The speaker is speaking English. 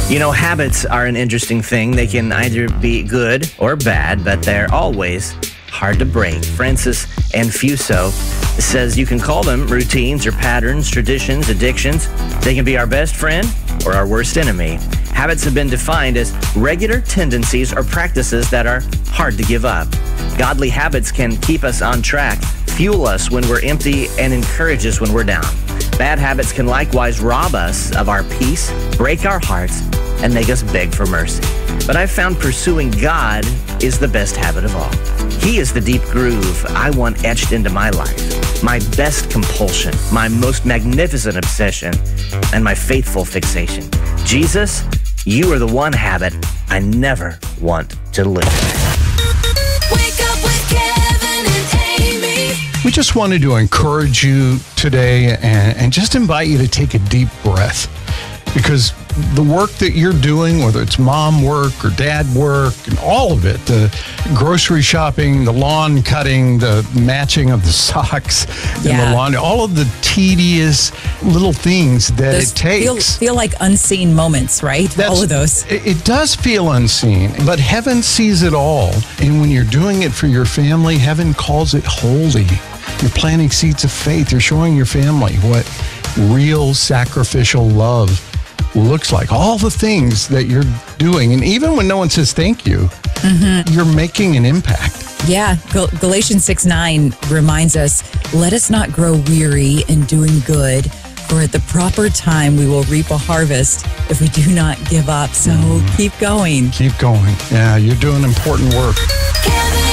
You know, habits are an interesting thing. They can either be good or bad, but they're always hard to break. Francis Anfuso says you can call them routines or patterns, traditions, addictions. They can be our best friend or our worst enemy. Habits have been defined as regular tendencies or practices that are hard to give up. Godly habits can keep us on track, fuel us when we're empty, and encourage us when we're down. Bad habits can likewise rob us of our peace, break our hearts, and make us beg for mercy. But I've found pursuing God is the best habit of all. He is the deep groove I want etched into my life, my best compulsion, my most magnificent obsession, and my faithful fixation. Jesus, you are the one habit I never want to lose. Wake up with Kevin and Amy. We just wanted to encourage you today and just invite you to take a deep breath, because the work that you're doing, whether it's mom work or dad work and all of it, the grocery shopping, the lawn cutting, the matching of the socks and the lawn, all of the tedious little things that it takes. Feel like unseen moments, right? All of those. It does feel unseen, but heaven sees it all. And when you're doing it for your family, heaven calls it holy. You're planting seeds of faith. You're showing your family what real sacrificial love looks like. All the things that you're doing. And even when no one says thank you, you're making an impact. Yeah. Galatians 6:9 reminds us, let us not grow weary in doing good, for at the proper time we will reap a harvest if we do not give up. So keep going. Keep going. Yeah, you're doing important work.